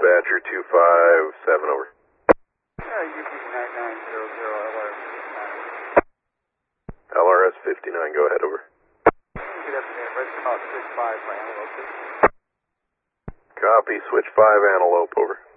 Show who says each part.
Speaker 1: Dispatcher 257, over.
Speaker 2: UP 9900
Speaker 1: LRS 59, go ahead, over.
Speaker 2: Good afternoon, red spot switch 5 for Antelope.
Speaker 1: Copy, switch 5 Antelope, over.